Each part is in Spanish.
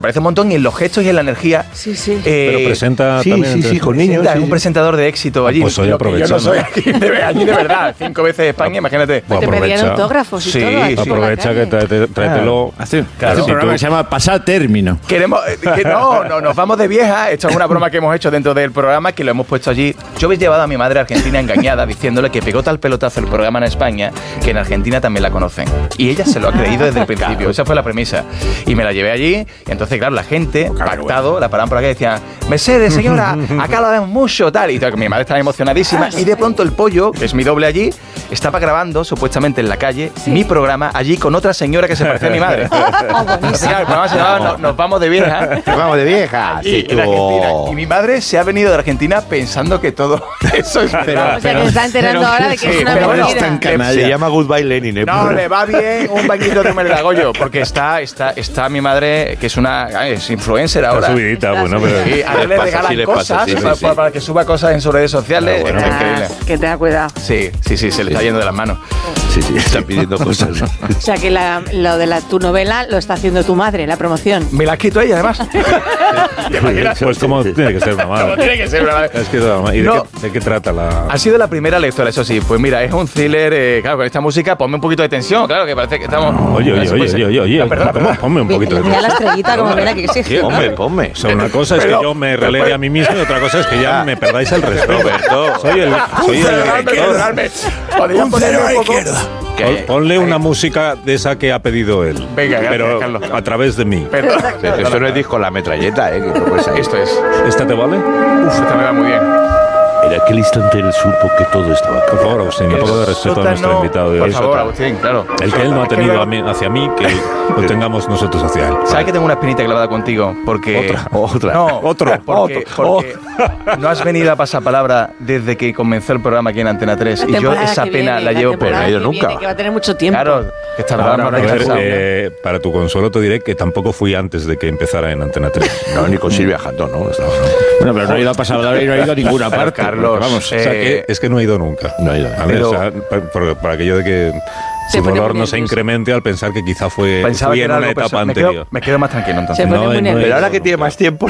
Parece un montón, y en los gestos y en la energía. Sí, sí. Pero presenta también. Sí, con niños. Es un presentador de éxito allí. Pues hoy aprovecha. Yo no soy aquí de verdad. 5 veces España, imagínate. Te pedían autógrafos y todo. Aquí aprovecha que tráetelo. Claro, un programa que se llama Pasar Término. No, nos vamos de vieja. Esto es una broma que hemos hecho dentro del programa, que lo hemos puesto allí. Yo habéis llevado a mi madre a Argentina engañada, diciéndole que pegó tal pelotazo el programa en España, que en Argentina también la conocen. Y ella se lo ha creído desde el principio. Esa fue la premisa. Y me la llevé allí, y entonces, claro, la gente... pactado, la paraban por acá y decían: Mercedes, señora, acá la vemos mucho, tal. Y mi madre estaba emocionadísima. Y de pronto el pollo, que es mi doble allí, estaba grabando, supuestamente en la calle, mi programa allí con otra señora que se parecía a mi madre. Entonces, claro, el programa se llamaba Nos vamos de vieja. Nos vamos de vieja. Y, en Argentina. Y mi madre se ha venido de Argentina pensando que todo eso es verdad. O sea, que se está enterando ahora de que es una mentira. Se llama Goodbye Lenin. No, le va bien un bañito de merendagollo, porque está mi madre, que es influencer ahora. Subidita, bueno, pero... Y a él le regalan cosas para que suba cosas en sus redes sociales. Bueno, increíble. Que tenga cuidado. Sí, se le está yendo de las manos. Sí, están pidiendo cosas. O sea, que lo de tu novela lo está haciendo tu madre, la promoción. Me la ha escrito ella, además. Pues como tiene que ser una madre. Como tiene que ser una madre. Es que es una madre. ¿Y de qué trata la...? Ha sido la primera lectora, eso sí. Pues mira, es un thriller, claro, con esta música ponme un poquito de tensión, claro, que parece que estamos... Oye. Perdón. Ponme un poquito de tensión. Mira la estrellita como mira que exige. Ponme. O sea, una cosa es que yo me relegue a mí mismo y otra cosa es que ya me perdáis el respeto. Soy el ¿Podrían ponerle un poco? Ponle una música de esa que ha pedido él. Venga, pero Carlos. A través de mí. Perdón. Esto no es disco La Metralleta, Esto es. ¿Esta te vale? Esta me va muy bien. En aquel instante él supo que todo estaba... Por favor, Agustín, un poco de respeto a nuestro invitado de hoy. Por favor, Agustín, claro. El que él no ha tenido hacia mí, que lo tengamos nosotros hacia él. ¿Sabes que tengo una espinita clavada contigo? Porque... Otra. No, porque no has venido a pasar palabra desde que comenzó el programa aquí en Antena 3. Y yo esa pena la llevo, pero no he ido nunca. Que va a tener mucho tiempo. Claro, que está para tu consuelo te diré que tampoco fui antes de que empezara en Antena 3. No, ni con Silvia Jandón, ¿no? Bueno, pero no he ido a pasar palabra y no he ido a ninguna parte. Carlos, vamos, o sea, que es que no he ido nunca. No he ido. A ver, o sea, para aquello de que su dolor no se incremente al pensar que quizá fui en una etapa anterior. Me quedo más tranquilo entonces. Pero ahora que tiene más tiempo...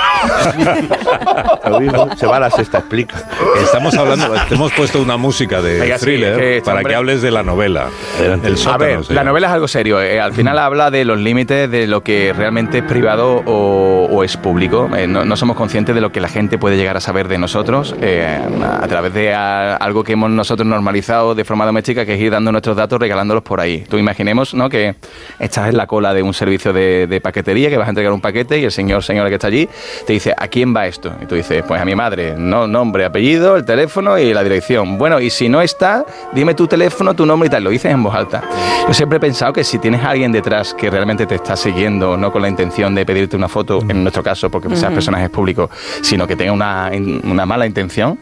Se va a la sexta, explica. Estamos hablando, te hemos puesto una música de thriller para que hables de la novela. El sótano, a ver, la novela es algo serio. Al final habla de los límites de lo que realmente es privado o es público. No somos conscientes de lo que la gente puede llegar a saber de nosotros a través de algo que hemos nosotros normalizado de forma doméstica, que es ir dando nuestros datos, regalándolos por ahí. Tú imaginemos, ¿no?, que estás en la cola de un servicio de paquetería, que vas a entregar un paquete y el señora que está allí te dice: ¿a quién va esto? Y tú dices: pues a mi madre. No, nombre, apellido, el teléfono y la dirección. Bueno, y si no está, dime tu teléfono, tu nombre y tal. Lo dices en voz alta. Yo siempre he pensado que si tienes a alguien detrás que realmente te está siguiendo, no con la intención de pedirte una foto, en nuestro caso, porque seas personajes públicos, sino que tenga una mala intención,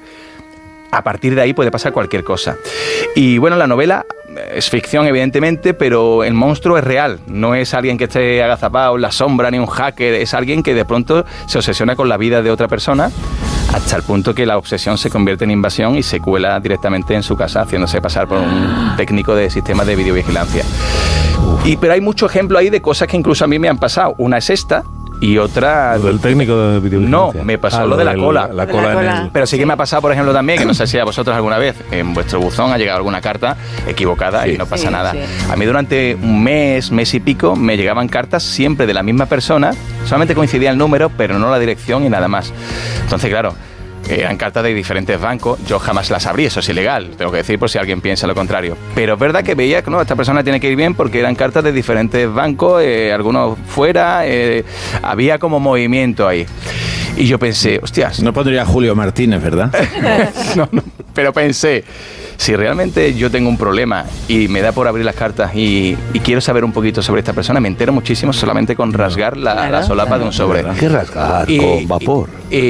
a partir de ahí puede pasar cualquier cosa. Y bueno, la novela es ficción, evidentemente, pero el monstruo es real. No es alguien que esté agazapado en la sombra, ni un hacker. Es alguien que de pronto se obsesiona con la vida de otra persona, hasta el punto que la obsesión se convierte en invasión y se cuela directamente en su casa, haciéndose pasar por un técnico de sistemas de videovigilancia. Pero hay mucho ejemplo ahí de cosas que incluso a mí me han pasado. Una es esta, y otra... ¿Lo del técnico de videovigilancia? No, me pasó lo de la cola. La cola. Pero sí que me ha pasado, por ejemplo, también, que no sé si a vosotros alguna vez en vuestro buzón ha llegado alguna carta equivocada y no pasa nada. Sí. A mí durante un mes y pico, me llegaban cartas siempre de la misma persona, solamente coincidía el número, pero no la dirección y nada más. Entonces, claro, eran cartas de diferentes bancos. Yo jamás las abrí, eso es ilegal, tengo que decir, por si alguien piensa lo contrario. Pero es verdad que veía que no, esta persona tiene que ir bien, porque eran cartas de diferentes bancos, algunos fuera, había como movimiento ahí. Y yo pensé, hostias... No pondría Julio Martínez, ¿verdad? No, pero pensé, si realmente yo tengo un problema y me da por abrir las cartas y quiero saber un poquito sobre esta persona, me entero muchísimo solamente con rasgar la solapa de un sobre. ¿Qué rasgar? Con vapor.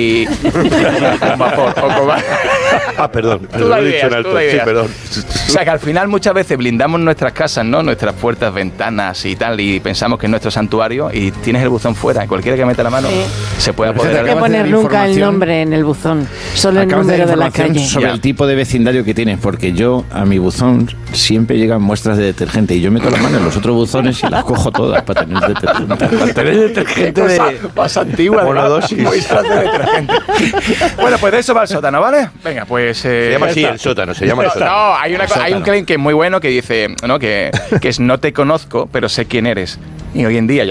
Con vapor. Perdón. Perdón. O sea, que al final muchas veces blindamos nuestras casas, ¿no? Nuestras puertas, ventanas y tal, y pensamos que es nuestro santuario, y tienes el buzón fuera. Cualquiera que meta la mano se puede apoderar. No hay que poner nunca el nombre en el buzón, solo el número de la calle. Sobre el tipo de vecindario que tienes, porque porque yo a mi buzón siempre llegan muestras de detergente y yo meto la mano en los otros buzones y las cojo todas para tener detergente. Para tener detergente más antigua, monodosis. Muestras de detergente. Bueno, pues de eso va el sótano, ¿vale? Venga, pues... se llama así el sótano, se llama el sótano. No, hay un claim que es muy bueno que dice, ¿no? que es no te conozco, pero sé quién eres. Y hoy en día ya